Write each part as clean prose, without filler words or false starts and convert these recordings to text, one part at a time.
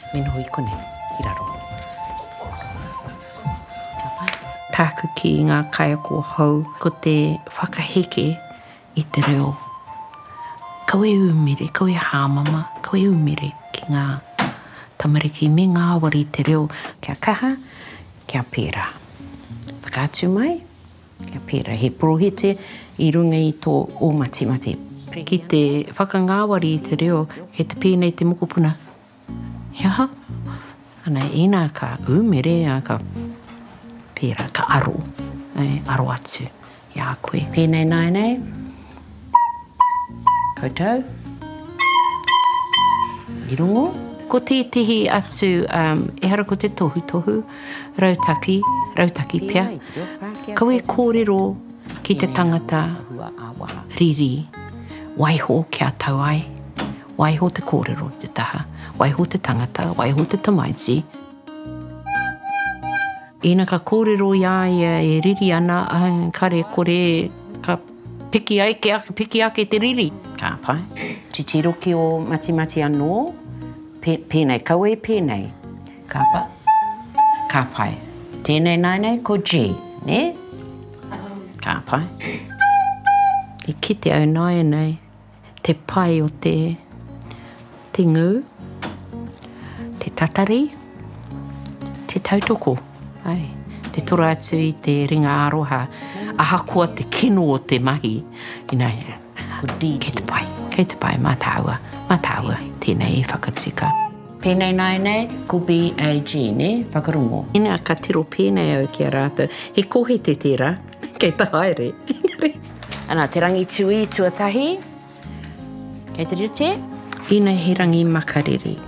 Mino hui kone, hiraro. Tāku ki ngā kaiako hou, ko te whakaheke i te reo. Kaue umere, kaue hāmama, kaue umere ki ngā tamariki me ngā wari te reo. Kia kaha, kia pērā. Whakaatu mai, kia pērā. He porohete i runga i tō o mati mati. Ki te whakangāwari i te reo, kei te pēnei te mokopuna. Ia, ana ina ka umere, ka pērā, ka aro. Aro atu, ia koe. Pēnei nai nei. Koutou. I rongo. Ko te tihi atu, e hara ko te tohu, rautaki pia. Kaue kōrero ki te tangata riri. Waiho kia tau ai. Waiho te kōrero i te taha. Waiho te tangata, waiho te tamaiti. Ina ka kōrero ia e riri ana, kare kore ka piki ake te riri. Ka pai. Titiro ki o mati anō. Pēnei, kaue pēnei. Ka pa. Ka pai. Tēnei nainei ko G, ne? Ka pai. I kite au nai nei, te pai o te ngū, te tatari, te tautoko, te tora atu i te ringa aroha, ahakoa te kino o te mahi. Inai, kei te pai, mātaua, tēnei e whakatika. Pēnei nai nei, ko B-A-G, ne? Whakarongo. Ina ka tiro pēnei au ki a rātou. He kohe te tera, kei ta haere. Ana, te rangi tui tuatahi. Kei te rite. Ina he rangi makariri.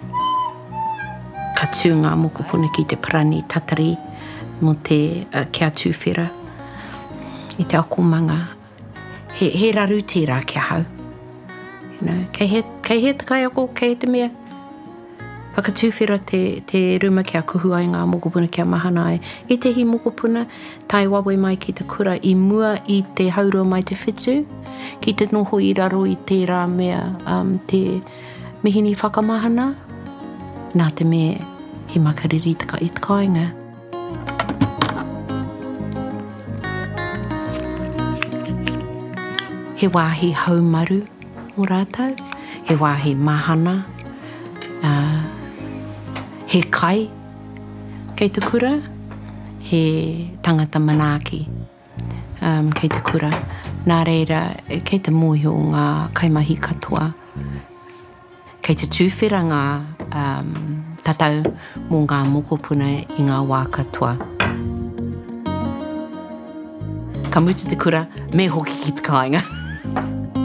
Ka tū ngā mokopuna ki te parani tatari mo te kia tūwhera. I te akomanga. He raru tērā kia hau. You know, kei he te kaiako, kei he te mea. Whakatūwhera te ruma kia kuhu ai ngā mokopuna kia mahana ai. I te hi mokopuna, tai wawe mai ki te kura i mua i te haurua mai te whitu. Ki te noho i raro i tērā mea te mihini whakamahana. Nā te mea he makariri i te kāinga. He wāhi haumaru o rātou. He wāhi mahana. He kai kei te kura, he tangata manaaki kei te kura. Nā reira, kei te mōhio ngā kaimahi katoa, kei te tūwhera ngā tatau mō ngā mokopuna i ngā wā katoa. Ka mutu te kura, me hoki ki te kāinga.